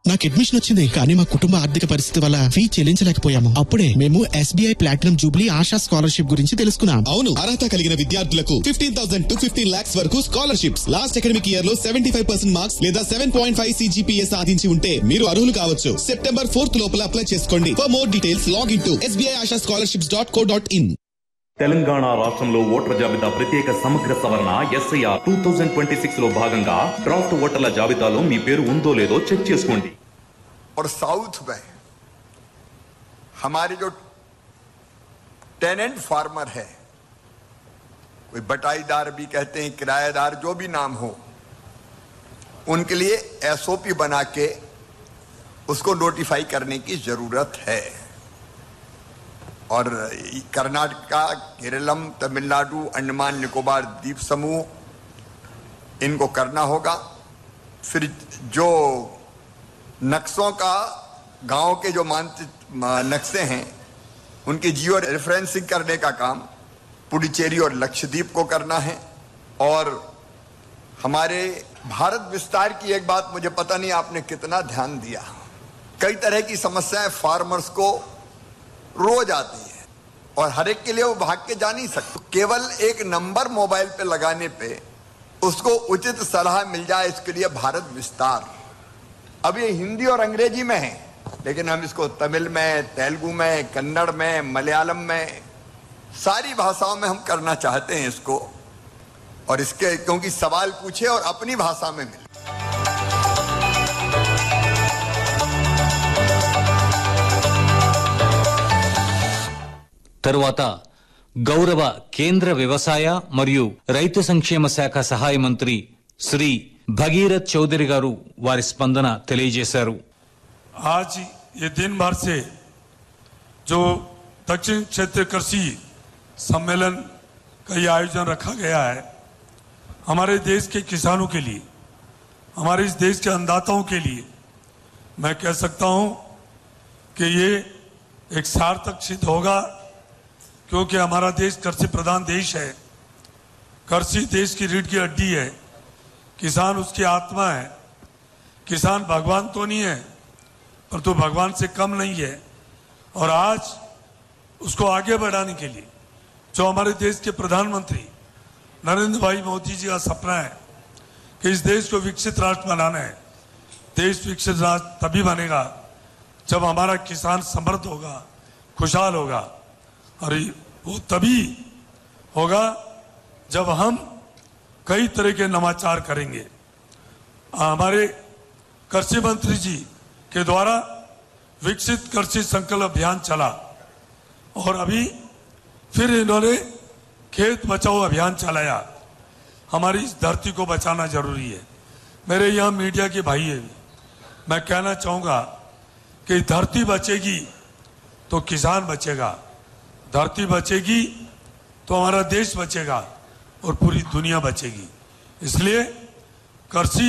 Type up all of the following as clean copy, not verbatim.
నాకు అడ్మిషన్ వచ్చింది, కానీ మా కుటుంబ ఆర్థిక పరిస్థితి వల్ల ఫీ చెల్లించలేకపోయాము. అప్పుడే మేము SBI platinum Jubilee ASHA scholarship గురించి తెలుసుకున్నాం. అవును, అర్హత కలిగిన విద్యార్థులకు 15,000 to 15 lakhs వరకు స్కాలర్షిప్స్. లాస్ట్ అకాడమిక్ ఇయర్ లో 75% మార్క్స్ లేదా 7.5 CGPA సాధించి ఉంటే మీరు అర్హులు కావచ్చు. September 4th లోపల అప్లై చేసుకోండి. For more details login to sbiashascholarships.co.in. Telangana రాష్ట్రంలో ఓటర్ల జాబితా ప్రత్యేక సమగ్ర సవరణ SIR 2026 లో భాగంగా డ్రాఫ్ట్ ఓటర్ల జాబితాలో మీ పేరు ఉందో లేదో చెక్ చేసుకోండి. और साउथ में हमारे जो टेनेंट फार्मर है, कोई बटाईदार भी कहते हैं, किराएदार, जो भी नाम हो, उनके लिए SOP बना के उसको नोटिफाई करने की जरूरत है. और कर्नाटका, केरलम, तमिलनाडु, अंडमान निकोबार द्वीप समूह, इनको करना होगा. फिर जो नक्शों का गांव के जो नक्शे हैं उनकी जियो रेफरेंसिंग करने का काम पुडुचेरी और लक्षद्वीप को करना है. और हमारे भारत विस्तार की एक बात मुझे पता नहीं आपने कितना ध्यान दिया, कई तरह की समस्याएं फार्मर्स को रोज आती है और हर एक के लिए वो भाग के जा नहीं सकते. केवल एक नंबर मोबाइल पे लगाने पे उसको उचित सलाह मिल जाए, इसके लिए भारत विस्तार. अब ये हिंदी और अंग्रेजी में है, लेकिन हम इसको तमिल में, तेलुगु में, कन्नड़ में, मलयालम में, सारी भाषाओं में हम करना चाहते हैं इसको. और इसके क्योंकि सवाल पूछे और अपनी भाषा में मिले. తరువాత గౌరవ కేంద్ర వ్యవసాయ మరియు రైతు సంక్షేమ శాఖ సహాయ మంత్రి శ్రీ భగీరథ్ చౌదరి గారు వారి స్పందన తెలియజేశారు. आज ये दिन भर से जो दक्षिण क्षेत्र कृषि सम्मेलन का ये आयोजन रखा गया है, हमारे देश के किसानों के लिए, हमारे इस देश के अन्नदाताओं के लिए मैं कह सकता हूं कि ये एक सार्थक सिद्ध होगा, क्योंकि हमारा देश कृषि प्रधान देश है. कृषि देश की रीढ़ की हड्डी है. किसान उसकी आत्मा है. किसान भगवान तो नहीं है, परंतु भगवान से कम नहीं है. और आज उसको आगे बढ़ाने के लिए जो हमारे देश के प्रधानमंत्री नरेंद्र भाई मोदी जी का सपना है कि इस देश को विकसित राष्ट्र बनाना है. देश विकसित राष्ट्र तभी बनेगा जब हमारा किसान समृद्ध होगा, खुशहाल होगा. और वो तभी होगा जब हम कई तरह के नवाचार करेंगे. हमारे कृषि मंत्री जी के द्वारा विकसित कृषि संकल्प अभियान चला और अभी फिर इन्होंने खेत बचाओ अभियान चलाया. हमारी इस धरती को बचाना जरूरी है. मेरे यहाँ मीडिया के भाई है, मैं कहना चाहूंगा कि धरती बचेगी तो किसान बचेगा, धरती बचेगी तो हमारा देश बचेगा और पूरी दुनिया बचेगी. इसलिए कृषि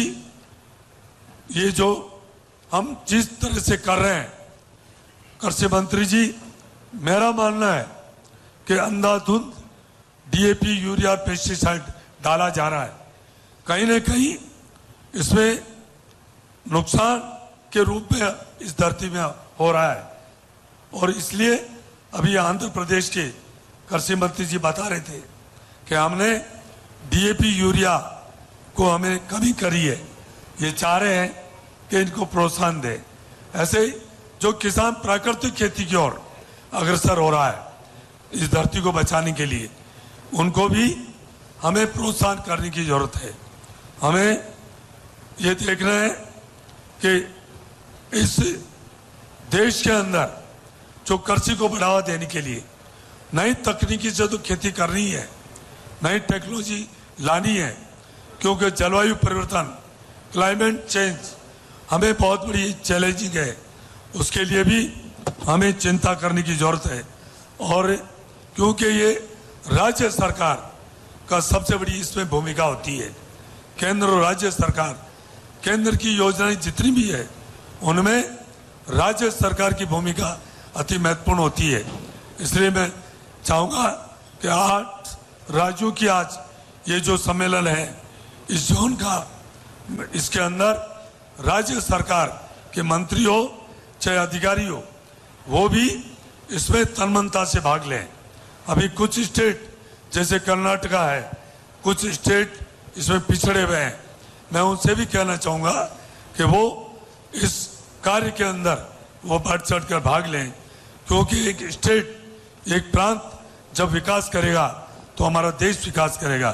ये जो हम जिस तरह से कर रहे हैं, कृषि मंत्री जी, मेरा मानना है कि अंधाधुंध DAP, यूरिया, पेस्टिसाइड डाला जा रहा है. कहीं न कहीं इसमें नुकसान के रूप में इस धरती में हो रहा है. और इसलिए अभी आंध्र प्रदेश के कृषि मंत्री जी बता रहे थे कि हमने DAP, यूरिया को हमें कमी करी है. ये चाह रहे हैं कि इनको प्रोत्साहन दे. ऐसे जो किसान प्राकृतिक खेती की ओर अग्रसर हो रहा है इस धरती को बचाने के लिए, उनको भी हमें प्रोत्साहन करने की जरूरत है. हमें ये देखना है कि इस देश के अंदर जो कृषि को बढ़ावा देने के लिए नई तकनीकी से तो खेती करनी है, नई टेक्नोलॉजी लानी है, क्योंकि जलवायु परिवर्तन, क्लाइमेट चेंज हमें बहुत बड़ी चैलेंजिंग है. उसके लिए भी हमें चिंता करने की जरूरत है. और क्योंकि ये राज्य सरकार का सबसे बड़ी इसमें भूमिका होती है. केंद्र और राज्य सरकार, केंद्र की योजनाएं जितनी भी है उनमें राज्य सरकार की भूमिका अति महत्वपूर्ण होती है. इसलिए मैं चाहूंगा कि 8 राज्यों की आज ये जो सम्मेलन है इस जोन का, इसके अंदर राज्य सरकार कि मंत्री हो चाहे अधिकारी हो वो भी इसमें तन्मनता से भाग लें। अभी कुछ स्टेट जैसे कर्नाटका है, कुछ स्टेट इसमें पिछड़े हुए हैं, मैं उनसे भी कहना चाहूंगा कि वो इस कार्य के अंदर वो बढ़ चढ़ कर भाग लें, क्योंकि एक स्टेट, एक प्रांत जब विकास करेगा तो हमारा देश विकास करेगा।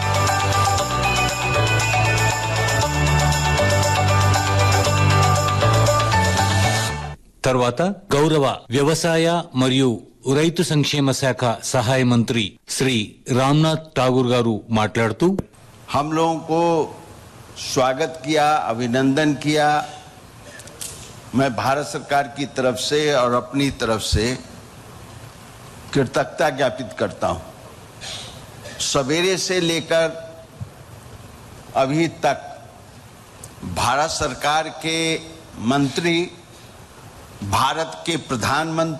తర్వాత గౌరవ వ్యవసాయ మరియు రైతు సంక్షేమ శాఖ సహాయ మంత్రి శ్రీ రామ్నాథ్ ఠాగూర్ గారు మాట్లాడుతూ हम लोगों को स्वागत किया, अभिनंदन किया। मैं भारत सरकार की तरफ से और अपनी तरफ से कृतज्ञता ज्ञापित करता हूं। सवेरे से लेकर अभी तक भारत सरकार के मंत्री, भारत के प्रधानमंत्री